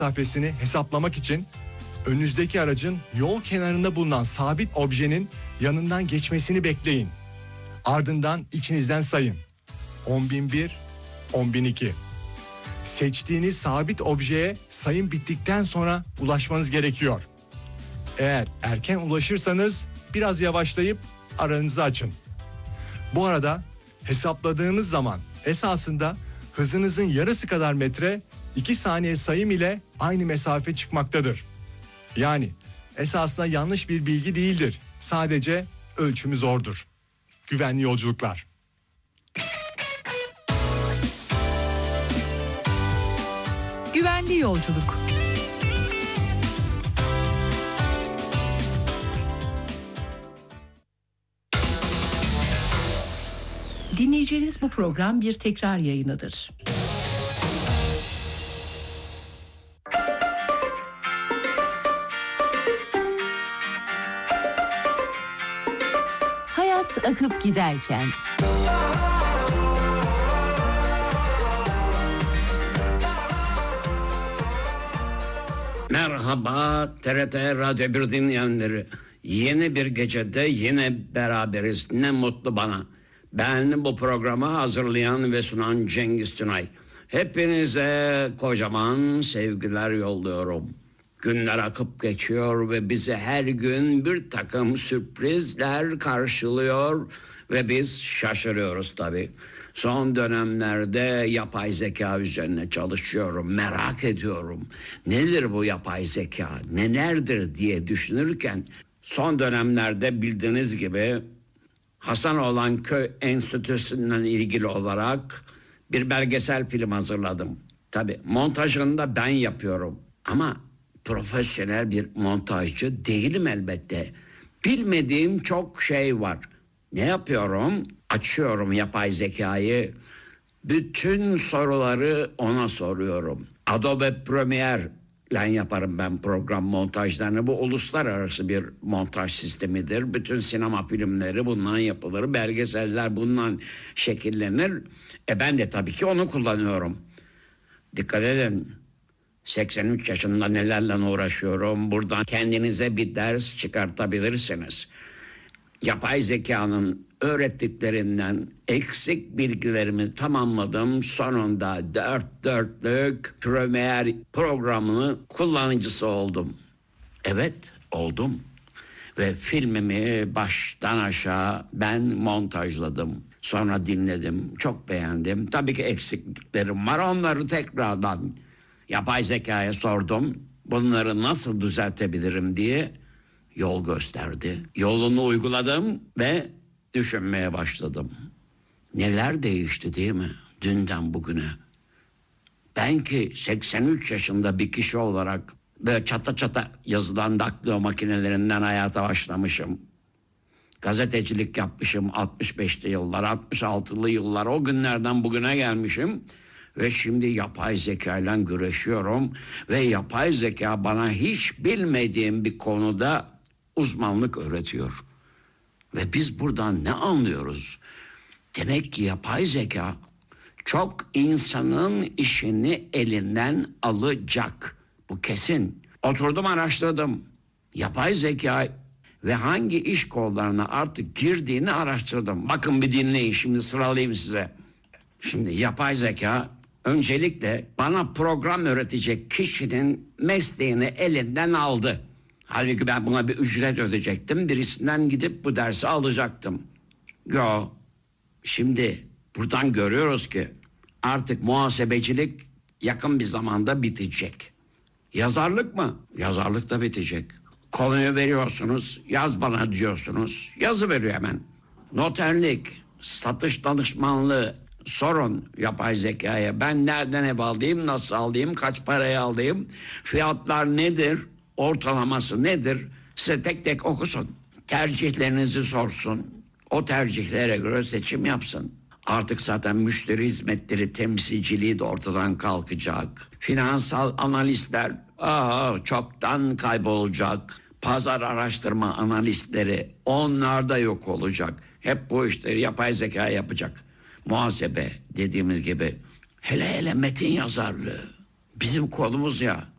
mesafesini hesaplamak için önünüzdeki aracın yol kenarında bulunan sabit objenin yanından geçmesini bekleyin. Ardından içinizden sayın. 10.001, 10.002. Seçtiğiniz sabit objeye sayım bittikten sonra ulaşmanız gerekiyor. Eğer erken ulaşırsanız biraz yavaşlayıp aranızı açın. Bu arada hesapladığınız zaman esasında hızınızın yarısı kadar metre 2 saniye sayım ile aynı mesafe çıkmaktadır. Yani esasında yanlış bir bilgi değildir. Sadece ölçümü zordur. Güvenli yolculuklar. Güvenli yolculuk. Dinleyeceğiniz bu program bir tekrar yayınıdır. Hayat akıp giderken. Merhaba TRT Radyo 1 dinleyenleri. Yeni bir gecede yine beraberiz. Ne mutlu bana. Ben bu programı hazırlayan ve sunan Cengiz Tünay. Hepinize kocaman sevgiler yolluyorum. Günler akıp geçiyor ve bizi her gün bir takım sürprizler karşılıyor ve biz şaşırıyoruz tabii. Son dönemlerde yapay zeka üzerine çalışıyorum, merak ediyorum. Nedir bu yapay zeka, nelerdir diye düşünürken son dönemlerde bildiğiniz gibi Hasanoğlan Köy Enstitüsü'nden ilgili olarak bir belgesel film hazırladım. Tabii montajını da ben yapıyorum ama profesyonel bir montajcı değilim elbette. Bilmediğim çok şey var. Ne yapıyorum? Açıyorum yapay zekayı. Bütün soruları ona soruyorum. Adobe Premiere ile yaparım ben program montajlarını. Bu uluslararası bir montaj sistemidir. Bütün sinema filmleri bundan yapılır. Belgeseller bundan şekillenir. Ben de tabii ki onu kullanıyorum. Dikkat edin. 83 yaşında nelerle uğraşıyorum. Buradan kendinize bir ders çıkartabilirsiniz. Yapay zekanın öğrettiklerinden eksik bilgilerimi tamamladım. Sonunda 4 dörtlük Premiere programının kullanıcısı oldum. Evet, oldum. Ve filmimi baştan aşağı ben montajladım. Sonra dinledim, çok beğendim. Tabii ki eksikliklerim var, onları tekrardan yapay zekaya sordum. Bunları nasıl düzeltebilirim diye yol gösterdi. Yolunu uyguladım ve düşünmeye başladım. Neler değişti değil mi? Dünden bugüne. Ben ki 83 yaşında bir kişi olarak böyle çata çata yazılan daktilo makinelerinden hayata başlamışım. Gazetecilik yapmışım 65'li yıllar, 66'lı yıllar, o günlerden bugüne gelmişim. Ve şimdi yapay zeka ile güreşiyorum. Ve yapay zeka bana hiç bilmediğim bir konuda uzmanlık öğretiyor. Ve biz buradan ne anlıyoruz? Demek ki yapay zeka çok insanın işini elinden alacak. Bu kesin. Oturdum araştırdım. Yapay zeka ve hangi iş kollarına artık girdiğini araştırdım. Bakın bir dinleyin, şimdi sıralayayım size. Şimdi yapay zeka öncelikle bana program öğretecek kişinin mesleğini elinden aldı. Halbuki ben buna bir ücret ödeyecektim. Birisinden gidip bu dersi alacaktım. Yo. Şimdi buradan görüyoruz ki artık muhasebecilik yakın bir zamanda bitecek. Yazarlık mı? Yazarlık da bitecek. Konuyu veriyorsunuz, yaz bana diyorsunuz. Yazı veriyor hemen. Noterlik, satış danışmanlığı, sorun yapay zekaya. Ben nereden ev alayım, nasıl alayım, kaç paraya alayım, fiyatlar nedir, ortalaması nedir? Size tek tek okusun. Tercihlerinizi sorsun. O tercihlere göre seçim yapsın. Artık zaten müşteri hizmetleri temsilciliği de ortadan kalkacak. Finansal analistler çoktan kaybolacak. Pazar araştırma analistleri, onlar da yok olacak. Hep bu işleri yapay zeka yapacak. Muhasebe dediğimiz gibi, hele hele metin yazarlığı bizim kolumuz ya.